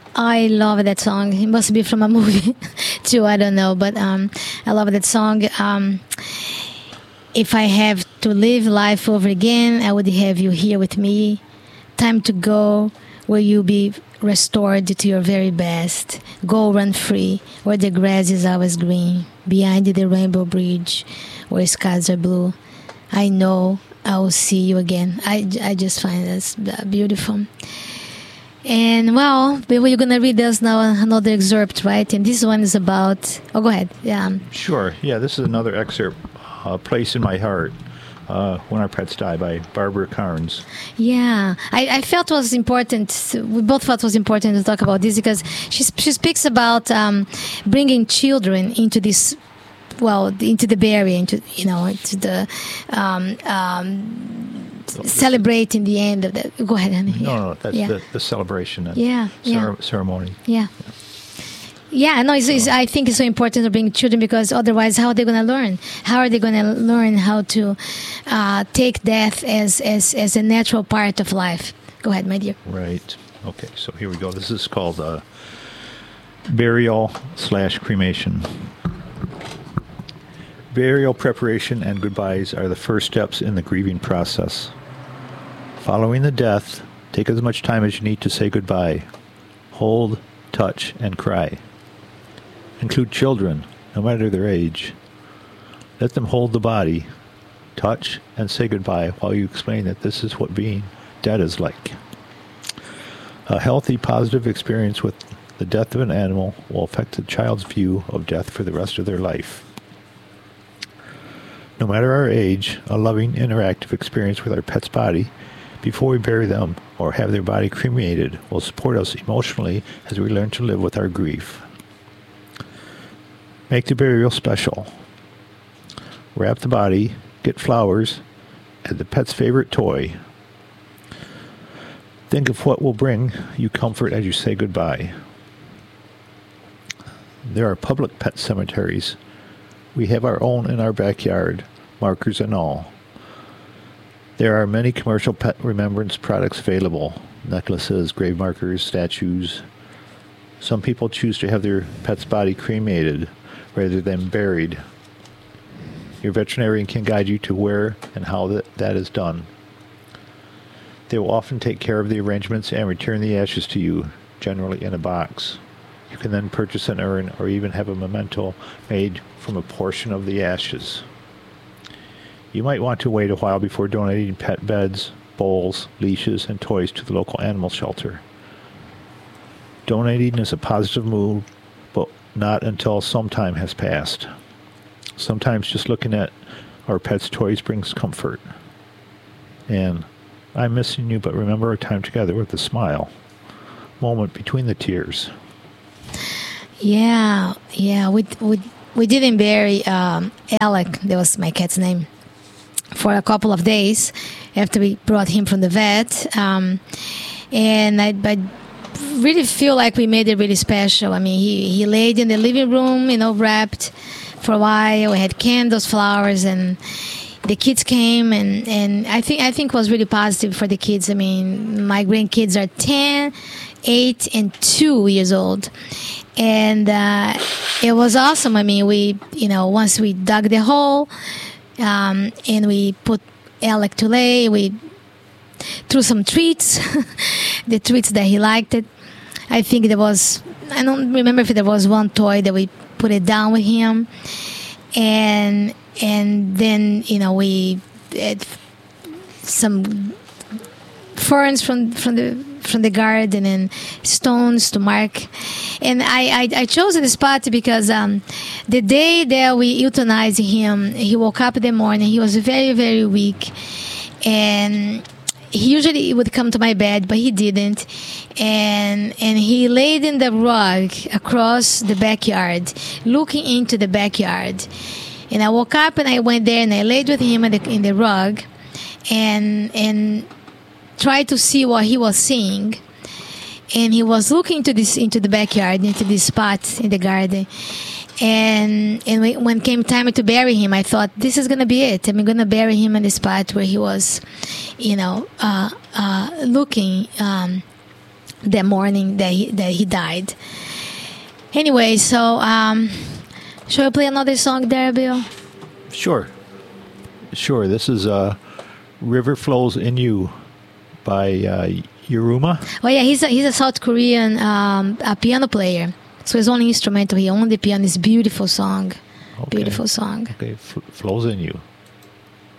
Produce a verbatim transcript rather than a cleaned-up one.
I love that song. It must be from a movie too. I don't know, but um, I love that song. Um, if I have to live life over again, I would have you here with me. Time to go, where you'll be restored to your very best. Go run free, where the grass is always green. Behind the rainbow bridge, where skies are blue. I know I will see you again. I, I just find this beautiful. And well, you're going to read us now another excerpt, right? And this one is about... Oh, go ahead. Yeah. Sure. Yeah, this is another excerpt, uh, Place in My Heart, uh, When Our Pets Die by Barbara Carnes. Yeah. I, I felt it was important. We both felt it was important to talk about this because she, she speaks about um, bringing children into this... Well, into the Bay Area, into, you know, into the... Um, um, celebrating the end of the... Go ahead, honey. No, no, that's yeah. the, the celebration and yeah, cer- yeah. ceremony. Yeah. Yeah, no, it's, it's, I think it's so important to bring children because otherwise how are they going to learn? How are they going to learn how to uh, take death as, as, as a natural part of life? Go ahead, my dear. Right. Okay, so here we go. This is called uh, burial slash cremation. Burial preparation and goodbyes are the first steps in the grieving process. Following the death, take as much time as you need to say goodbye. Hold, touch, and cry. Include children, no matter their age. Let them hold the body, touch, and say goodbye while you explain that this is what being dead is like. A healthy, positive experience with the death of an animal will affect the child's view of death for the rest of their life. No matter our age, a loving, interactive experience with our pet's body before we bury them or have their body cremated will support us emotionally as we learn to live with our grief. Make the burial special. Wrap the body, get flowers, and the pet's favorite toy. Think of what will bring you comfort as you say goodbye. There are public pet cemeteries. We have our own in our backyard, markers and all. There are many commercial pet remembrance products available, necklaces, grave markers, statues. Some people choose to have their pet's body cremated rather than buried. Your veterinarian can guide you to where and how that, that is done. They will often take care of the arrangements and return the ashes to you, generally in a box. You can then purchase an urn or even have a memento made from a portion of the ashes. You might want to wait a while before donating pet beds, bowls, leashes, and toys to the local animal shelter. Donating is a positive move, but not until some time has passed. Sometimes just looking at our pets' toys brings comfort. And I'm missing you, but remember our time together with a smile. Moment between the tears. Yeah, yeah. We we we didn't bury um, Alec. That was my cat's name. For a couple of days after we brought him from the vet, um, and I, I really feel like we made it really special. I mean, he he laid in the living room, you know, wrapped for a while. We had candles, flowers, and the kids came, and, and I think I think it was really positive for the kids. I mean, my grandkids are ten, eight, and two years old. And uh, it was awesome. I mean, we, you know, once we dug the hole um, and we put Alec to lay, we threw some treats, the treats that he liked it. I think there was, I don't remember if there was one toy that we put it down with him. And and then, you know, we had some ferns from, from the from the garden and stones to mark. And I, I, I chose this spot because um, the day that we euthanized him, he woke up in the morning. He was very, very weak. And he usually would come to my bed, but he didn't. And and he laid in the rug across the backyard, looking into the backyard. And I woke up and I went there and I laid with him in the, in the rug and and tried to see what he was seeing. And he was looking into this into the backyard, into this spot in the garden. And and we, when came time to bury him, I thought, this is going to be it. I'm going to bury him in the spot where he was, you know, uh, uh, looking um, that morning that he, that he died. Anyway, so um, should I play another song there, Bill? Sure. Sure. This is uh, River Flows in You by uh, Yuruma. Oh, yeah, he's a, he's a South Korean um, a piano player. So his only instrumental, he owned the piano. It's a beautiful song. Okay. Beautiful song. Okay, F- Flows in You.